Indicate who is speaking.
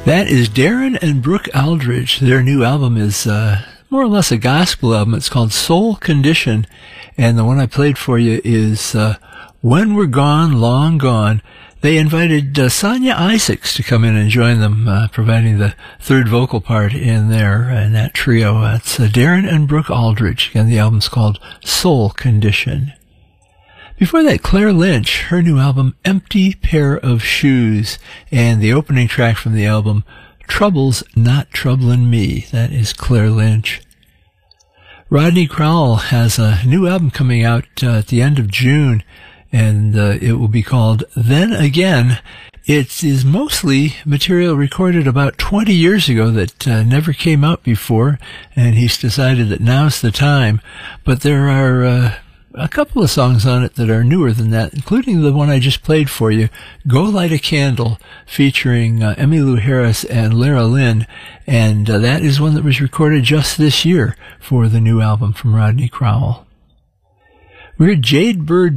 Speaker 1: That is Darren and Brooke Aldridge. Their new album is more or less a gospel album. It's called Soul Condition, and the one I played for you is When We're Gone, Long Gone. They invited Sonia Isaacs to come in and join them, providing the third vocal part in that trio. That's Darren and Brooke Aldridge. Again, the album's called Soul Condition. Before that, Claire Lynch, her new album, Empty Pair of Shoes, and the opening track from the album, Trouble's Not Troublin' Me. That is Claire Lynch. Rodney Crowell has a new album coming out at the end of June, and it will be called Then Again. It is mostly material recorded about 20 years ago that never came out before, and he's decided that now's the time. But there are a couple of songs on it that are newer than that, including the one I just played for you, Go Light a Candle, featuring Emmylou Harris and Lara Lynn, and that is one that was recorded just this year for the new album from Rodney Crowell. We're Jade Bird